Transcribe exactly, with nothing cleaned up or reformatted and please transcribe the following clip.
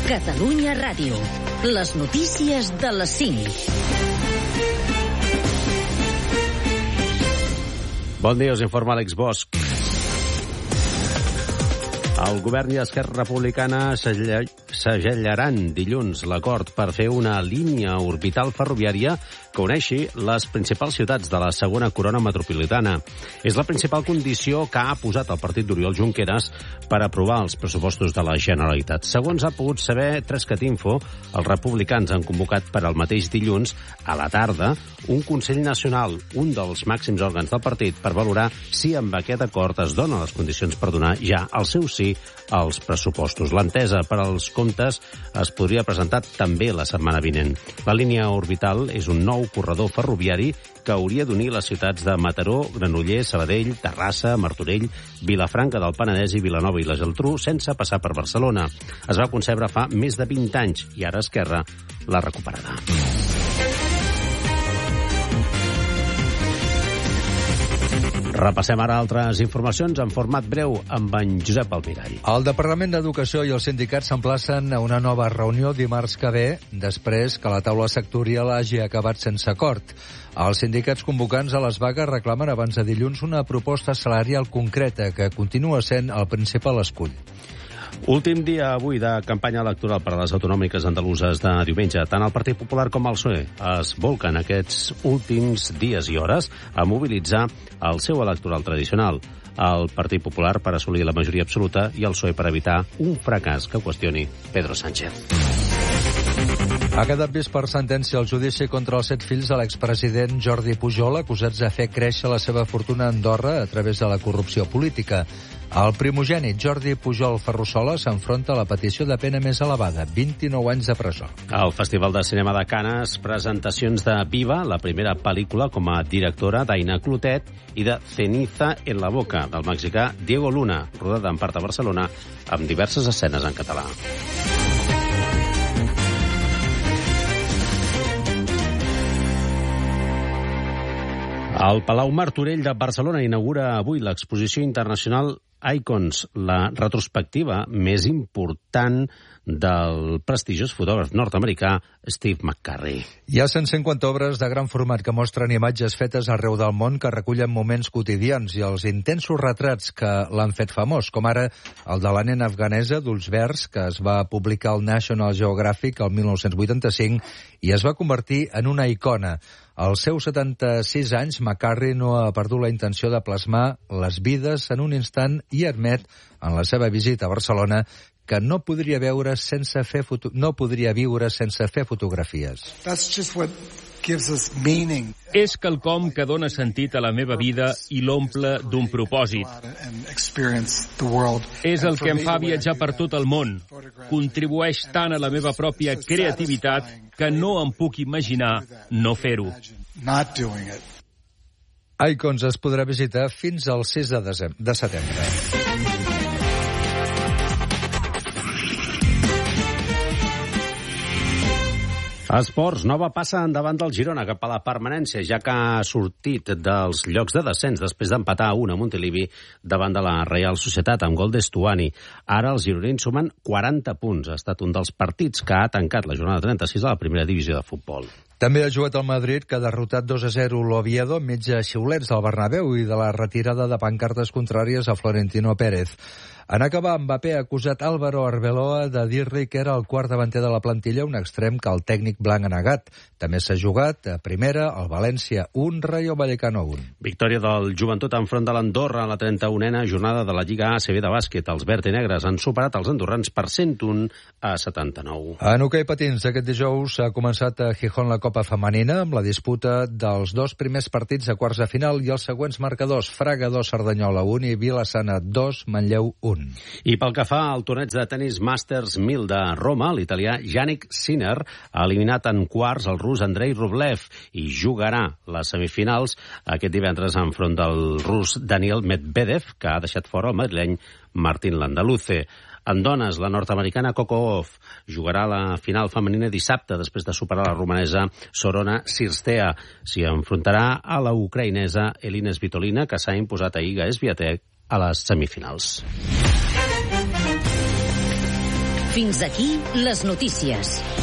Catalunya Ràdio. Les notícies de les cinc. Bon dia, us informa Àlex Bosch. El govern i Esquerra Republicana segellaran dilluns l'acord per fer una línia orbital ferroviària que uneixi les principals ciutats de la segona corona metropolitana. És la principal condició que ha posat el partit d'Oriol Junqueras per aprovar els pressupostos de la Generalitat. Segons ha pogut saber Trescatinfo, els republicans han convocat per al mateix dilluns, a la tarda, un Consell Nacional, un dels màxims òrgans del partit, per valorar si amb aquest acord es donen les condicions per donar ja el seu sí als pressupostos. L'entesa per als comptes es podria presentar també la setmana vinent. La línia orbital és un nou corredor ferroviari que hauria d'unir les ciutats de Mataró, Granollers, Sabadell, Terrassa, Martorell, Vilafranca del Penedès i Vilanova i la Geltrú, sense passar per Barcelona. Es va concebre fa més de vint anys i ara Esquerra l'ha recuperada. Repassem ara altres informacions en format breu amb en Josep Almirall. El Departament d'Educació i els sindicats s'emplacen a una nova reunió dimarts que ve, després que la taula sectorial hagi acabat sense acord. Els sindicats convocants a les vagues reclamen abans de dilluns una proposta salarial concreta que continua sent el principal escull. Últim dia avui de campanya electoral per a les autonòmiques andaluses de diumenge. Tant el Partit Popular com el P S O E es volquen aquests últims dies i hores a mobilitzar el seu electoral tradicional. El Partit Popular per assolir la majoria absoluta i el P S O E per evitar un fracàs que qüestioni Pedro Sánchez. Ha quedat vist per sentència el judici contra els set fills de l'expresident Jordi Pujol, acusats de fer créixer la seva fortuna a Andorra a través de la corrupció política. El primogènit Jordi Pujol Ferrusola s'enfronta a la petició de pena més elevada, vint-i-nou anys de presó. Al Festival de Cinema de Canes, presentacions de Viva, la primera pel·lícula com a directora d'Aina Clotet, i de Ceniza en la boca, del mexicà Diego Luna, rodada en part a Barcelona, amb diverses escenes en català. El Palau Martorell de Barcelona inaugura avui l'exposició internacional Icons, la retrospectiva més important del prestigiós fotògraf nord-americà Steve McCurry. Hi ha cent cinquanta obres de gran format que mostren imatges fetes arreu del món que recullen moments quotidians i els intensos retrats que l'han fet famós, com ara el de la nena afganesa d'ulls verds, que es va publicar al National Geographic el dinou vuitanta-cinc i es va convertir en una icona. Als seus setanta-sis anys, McCurry no ha perdut la intenció de plasmar les vides en un instant i admet, en la seva visita a Barcelona, que no podria veure sense fer foto... no podria viure sense fer fotografies. És quelcom que dona sentit a la meva vida i l'omple d'un propòsit. És el que em fa viatjar per tot el món. Contribueix tant a la meva pròpia creativitat que no em puc imaginar no fer-ho. Icons es podrà visitar fins al sis de setembre. Esports, nova passa endavant del Girona cap a la permanència, ja que ha sortit dels llocs de descens després d'empatar a un a Montilivi davant de la Reial Societat amb gol d'Estuani. Ara els gironins sumen quaranta punts. Ha estat un dels partits que ha tancat la jornada trenta-sis a la primera divisió de futbol. També ha jugat el Madrid, que ha derrotat dos a zero l'Oviedo enmig de xiulets del Bernabéu i de la retirada de pancartes contràries a Florentino Pérez. En acabar, Mbappé ha acusat Álvaro Arbeloa de dir-li que era el quart davanter de la plantilla, un extrem que el tècnic blanc ha negat. També s'ha jugat a primera, el València un, Rayo Vallecano un. Victòria del Joventut enfront de l'Andorra a la trenta-unena jornada de la Lliga A C B de bàsquet. Els verd i negres han superat els andorrans per cent un a setanta-nou. En hoquei patins, aquest dijous ha començat a Gijón la Copa Femenina amb la disputa dels dos primers partits a quarts de final i els següents marcadors: Fraga dos, Cerdanyola un i Vila-sana dos, Manlleu un. I pel que fa al torneig de tenis Masters mil de Roma, l'italià Jannik Sinner ha eliminat en quarts el rus Andrei Rublev i jugarà les semifinals aquest divendres enfront del rus Daniel Medvedev, que ha deixat fora el madrileny Martín Landaluce. En dones, la nord-americana Coco Gauff jugarà la final femenina dissabte després de superar la romanesa Sorona Cirstea. S'hi enfrontarà a la ucraïnesa Elina Svitolina, que s'ha imposat a Iga Swiatek a les semifinals. Fins aquí les notícies.